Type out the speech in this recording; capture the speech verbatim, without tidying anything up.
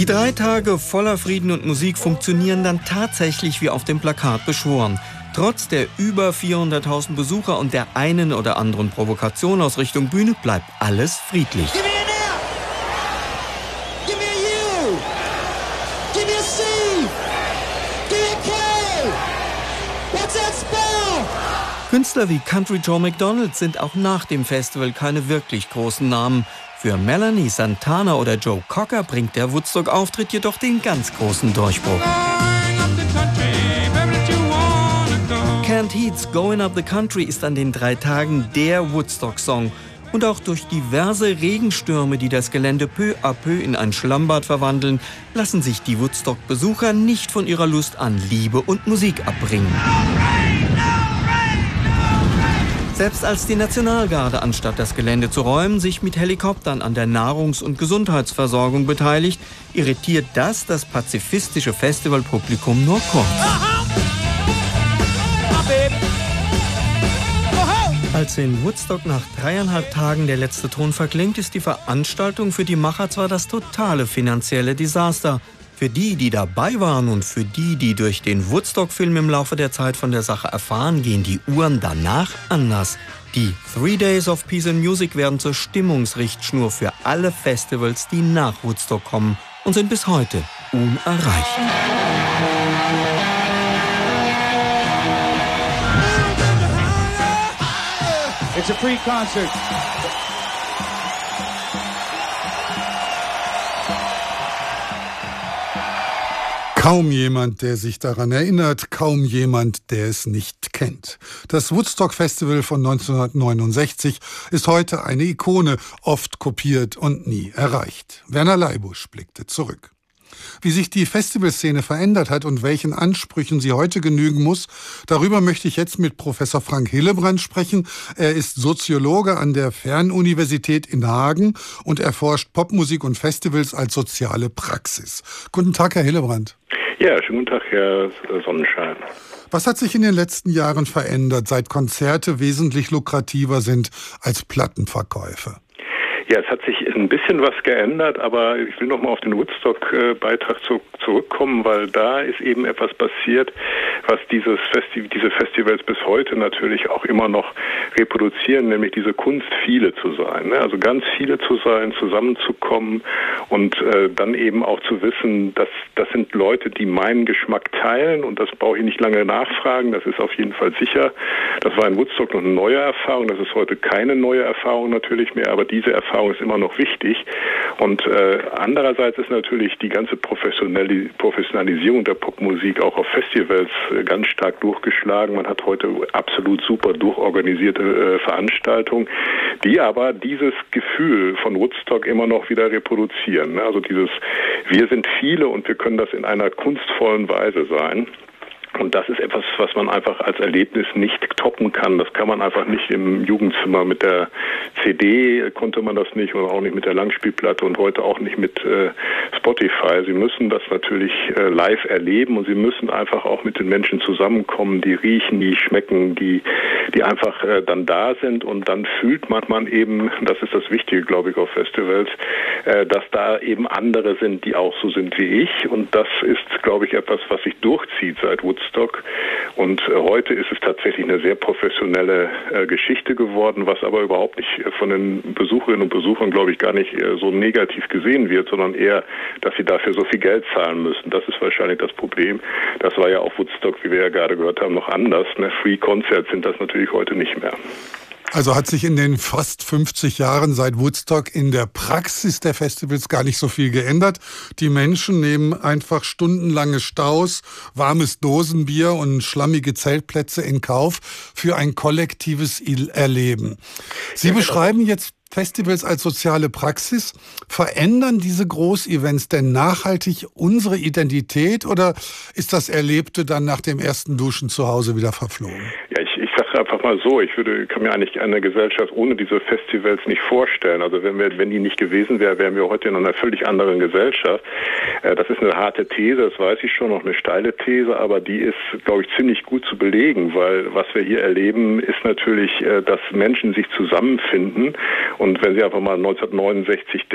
Die drei Tage voller Frieden und Musik funktionieren dann tatsächlich wie auf dem Plakat beschworen. Trotz der über vierhunderttausend Besucher und der einen oder anderen Provokation aus Richtung Bühne bleibt alles friedlich. Künstler wie Country Joe McDonald sind auch nach dem Festival keine wirklich großen Namen. Für Melanie Santana oder Joe Cocker bringt der Woodstock-Auftritt jedoch den ganz großen Durchbruch. Canned Heat's Going Up the Country ist an den drei Tagen der Woodstock-Song. Und auch durch diverse Regenstürme, die das Gelände peu à peu in ein Schlammbad verwandeln, lassen sich die Woodstock-Besucher nicht von ihrer Lust an Liebe und Musik abbringen. Selbst als die Nationalgarde, anstatt das Gelände zu räumen, sich mit Helikoptern an der Nahrungs- und Gesundheitsversorgung beteiligt, irritiert das das pazifistische Festivalpublikum nur kurz. Als in Woodstock nach dreieinhalb Tagen der letzte Ton verklingt, ist die Veranstaltung für die Macher zwar das totale finanzielle Desaster. Für die, die dabei waren und für die, die durch den Woodstock-Film im Laufe der Zeit von der Sache erfahren, gehen die Uhren danach anders. Die Three Days of Peace and Music werden zur Stimmungsrichtschnur für alle Festivals, die nach Woodstock kommen und sind bis heute unerreicht. It's a free concert. Kaum jemand, der sich daran erinnert, kaum jemand, der es nicht kennt. Das Woodstock Festival von neunzehnhundertneunundsechzig ist heute eine Ikone, oft kopiert und nie erreicht. Werner Leibusch blickte zurück. Wie sich die Festivalszene verändert hat und welchen Ansprüchen sie heute genügen muss, darüber möchte ich jetzt mit Professor Frank Hillebrand sprechen. Er ist Soziologe an der Fernuniversität in Hagen und erforscht Popmusik und Festivals als soziale Praxis. Guten Tag, Herr Hillebrand. Ja, schönen guten Tag, Herr Sonnenschein. Was hat sich in den letzten Jahren verändert, seit Konzerte wesentlich lukrativer sind als Plattenverkäufe? Ja, es hat sich ein bisschen was geändert, aber ich will noch mal auf den Woodstock-Beitrag zu, zurückkommen, weil da ist eben etwas passiert, was dieses Festi- diese Festivals bis heute natürlich auch immer noch reproduzieren, nämlich diese Kunst, viele zu sein. Ne? Also ganz viele zu sein, zusammenzukommen und äh, dann eben auch zu wissen, dass das sind Leute, die meinen Geschmack teilen und das brauche ich nicht lange nachfragen, das ist auf jeden Fall sicher. Das war in Woodstock noch eine neue Erfahrung, das ist heute keine neue Erfahrung natürlich mehr, aber diese Erfahrung ist immer noch wichtig. Und äh, andererseits ist natürlich die ganze Professionali- Professionalisierung der Popmusik auch auf Festivals äh, ganz stark durchgeschlagen. Man hat heute absolut super durchorganisierte äh, Veranstaltungen, die aber dieses Gefühl von Woodstock immer noch wieder reproduzieren. Ne? Also dieses, wir sind viele und wir können das in einer kunstvollen Weise sein. Und das ist etwas, was man einfach als Erlebnis nicht toppen kann. Das kann man einfach nicht im Jugendzimmer mit der C D, konnte man das nicht, oder auch nicht mit der Langspielplatte und heute auch nicht mit äh, Spotify. Sie müssen das natürlich äh, live erleben und Sie müssen einfach auch mit den Menschen zusammenkommen, die riechen, die schmecken, die die einfach äh, dann da sind und dann fühlt man, man eben, das ist das Wichtige, glaube ich, auf Festivals, äh, dass da eben andere sind, die auch so sind wie ich und das ist, glaube ich, etwas, was sich durchzieht seit Woodstock. Und äh, heute ist es tatsächlich eine sehr professionelle äh, Geschichte geworden, was aber überhaupt nicht äh, von den Besucherinnen und Besuchern, glaube ich, gar nicht äh, so negativ gesehen wird, sondern eher, dass sie dafür so viel Geld zahlen müssen. Das ist wahrscheinlich das Problem. Das war ja auf Woodstock, wie wir ja gerade gehört haben, noch anders. Ne? Free Concerts sind das natürlich heute nicht mehr. Also hat sich in den fast fünfzig Jahren seit Woodstock in der Praxis der Festivals gar nicht so viel geändert. Die Menschen nehmen einfach stundenlange Staus, warmes Dosenbier und schlammige Zeltplätze in Kauf für ein kollektives Erleben. Sie ja, beschreiben genau. jetzt Festivals als soziale Praxis. Verändern diese Großevents denn nachhaltig unsere Identität oder ist das Erlebte dann nach dem ersten Duschen zu Hause wieder verflogen? Ja, ich, ich sage einfach mal so, ich würde, kann mir eigentlich eine Gesellschaft ohne diese Festivals nicht vorstellen. Also wenn wir, wenn die nicht gewesen wären, wären wir heute in einer völlig anderen Gesellschaft. Äh, das ist eine harte These, das weiß ich schon, noch eine steile These, aber die ist, glaube ich, ziemlich gut zu belegen, weil was wir hier erleben, ist natürlich, äh, dass Menschen sich zusammenfinden. Und wenn Sie einfach mal neunzehnhundertneunundsechzig